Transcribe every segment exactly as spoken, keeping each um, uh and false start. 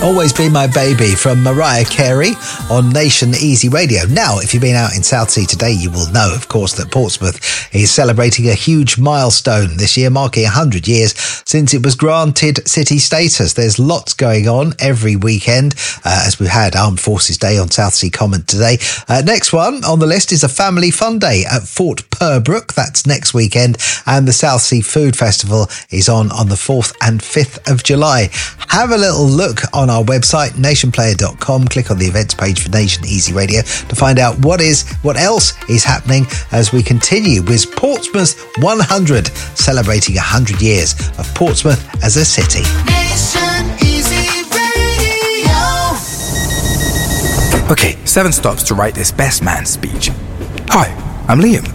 Always Be My Baby from Mariah Carey on Nation Easy Radio. Now, if you've been out in Southsea today, you will know, of course, that Portsmouth is celebrating a huge milestone this year, marking one hundred years since it was granted city status. There's lots going on every weekend, uh, as we've had Armed Forces Day on Southsea Common today. Uh, next one on the list is a Family Fun Day at Fort Purbrook. That's next weekend. And the Southsea Food Festival is on on the fourth and fifth of July. Have a little look on our website, nation player dot com. Click on the events page for Nation Easy Radio to find out what is what else is happening as we continue with Portsmouth one hundred, celebrating one hundred years of Portsmouth as a city. Nation Easy Radio. Okay, seven stops to write this best man speech. Hi, I'm Liam.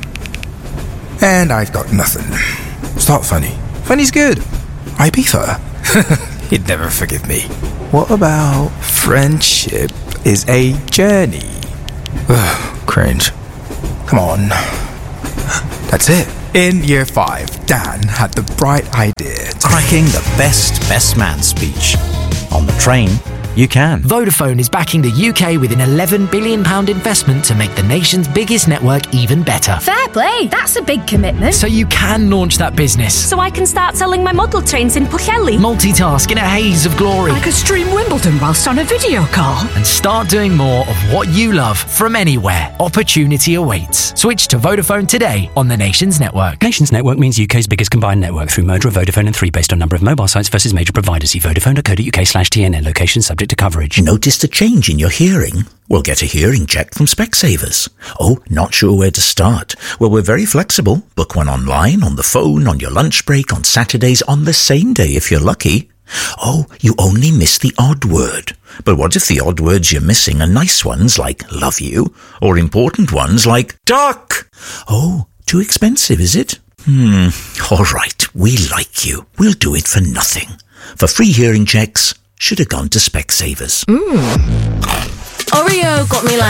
And I've got nothing. Start funny. Funny's good. Ibiza. He'd never forgive me. What about friendship is a journey? Ugh, cringe. Come on. That's it. In year five, Dan had the bright idea to... cracking the best best man speech. On the train, you can. Vodafone is backing the U K with an eleven billion pounds investment to make the nation's biggest network even better. Fair play, that's a big commitment. So you can launch that business. So I can start selling my model trains in Pwllheli. Multitask in a haze of glory. I could stream Wimbledon whilst on a video call. And start doing more of what you love from anywhere. Opportunity awaits. Switch to Vodafone today on the Nation's network. Nation's network means U K's biggest combined network through merger of Vodafone and Three based on number of mobile sites versus major providers. See vodafone dot co dot uk slash T N N. Location subject to coverage. Noticed a change in your hearing? Well, get a hearing check from Specsavers. Oh, not sure where to start? Well, we're very flexible. Book one online, on the phone, on your lunch break, on Saturdays, on the same day if you're lucky. Oh, you only miss the odd word. But what if the odd words you're missing are nice ones like love you, or important ones like duck? Oh, too expensive, is it? Hmm, all right, we like you. We'll do it for nothing. For free hearing checks, should have gone to Specsavers. Mmm. Oreo got me like